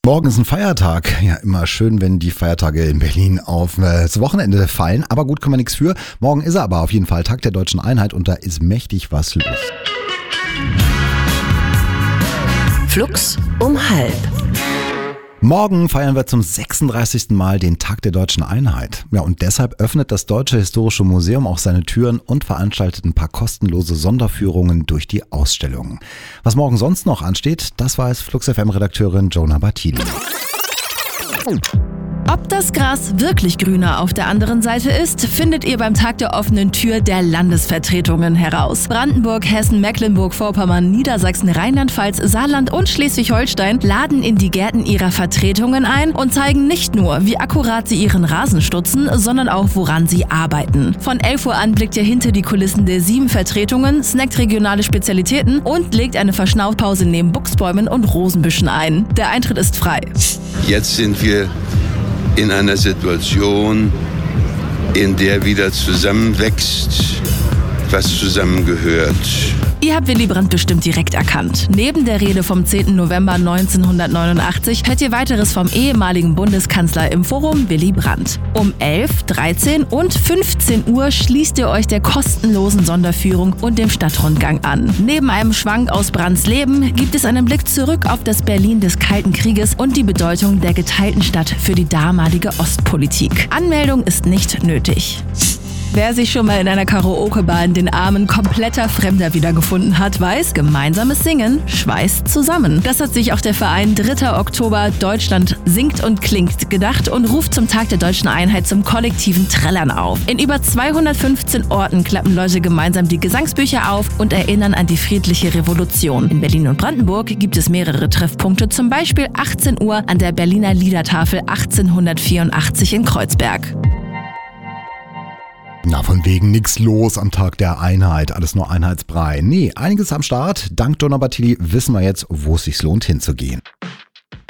Morgen ist ein Feiertag. Ja, immer schön, wenn die Feiertage in Berlin auf das Wochenende fallen. Aber gut, kann man nichts für. Morgen ist er aber auf jeden Fall Tag der Deutschen Einheit und da ist mächtig was los. Flux um 12:30. Morgen feiern wir zum 36. Mal den Tag der Deutschen Einheit. Ja, und deshalb öffnet das Deutsche Historische Museum auch seine Türen und veranstaltet ein paar kostenlose Sonderführungen durch die Ausstellungen. Was morgen sonst noch ansteht, das weiß Flux FM-Redakteurin Jonah Bartili. Ob das Gras wirklich grüner auf der anderen Seite ist, findet ihr beim Tag der offenen Tür der Landesvertretungen heraus. Brandenburg, Hessen, Mecklenburg-Vorpommern, Niedersachsen, Rheinland-Pfalz, Saarland und Schleswig-Holstein laden in die Gärten ihrer Vertretungen ein und zeigen nicht nur, wie akkurat sie ihren Rasen stutzen, sondern auch, woran sie arbeiten. Von 11 Uhr an blickt ihr hinter die Kulissen der 7 Vertretungen, snackt regionale Spezialitäten und legt eine Verschnaufpause neben Buchsbäumen und Rosenbüschen ein. Der Eintritt ist frei. Jetzt sind wir in einer Situation, in der wieder zusammenwächst, was zusammengehört. Ihr habt Willy Brandt bestimmt direkt erkannt. Neben der Rede vom 10. November 1989 hört ihr weiteres vom ehemaligen Bundeskanzler im Forum Willy Brandt. Um 11, 13 und 15 Uhr schließt ihr euch der kostenlosen Sonderführung und dem Stadtrundgang an. Neben einem Schwank aus Brandts Leben gibt es einen Blick zurück auf das Berlin des Kalten Krieges und die Bedeutung der geteilten Stadt für die damalige Ostpolitik. Anmeldung ist nicht nötig. Wer sich schon mal in einer Karaoke-Bar in den Armen kompletter Fremder wiedergefunden hat, weiß, gemeinsames Singen schweißt zusammen. Das hat sich auch der Verein 3. Oktober Deutschland singt und klingt gedacht und ruft zum Tag der Deutschen Einheit zum kollektiven Trällern auf. In über 215 Orten klappen Leute gemeinsam die Gesangsbücher auf und erinnern an die friedliche Revolution. In Berlin und Brandenburg gibt es mehrere Treffpunkte, zum Beispiel 18 Uhr an der Berliner Liedertafel 1884 in Kreuzberg. Na, von wegen nix los am Tag der Einheit, alles nur Einheitsbrei. Nee, einiges am Start. Dank Jonah Bartili wissen wir jetzt, wo es sich lohnt hinzugehen.